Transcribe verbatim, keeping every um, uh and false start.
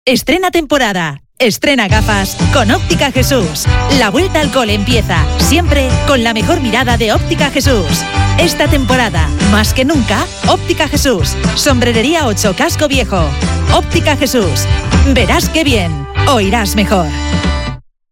Estrena temporada. Estrena gafas con Óptica Jesús. La vuelta al cole empieza, siempre con la mejor mirada de Óptica Jesús. Esta temporada, más que nunca, Óptica Jesús. Sombrerería ocho, Casco Viejo. Óptica Jesús. Verás qué bien, oirás mejor.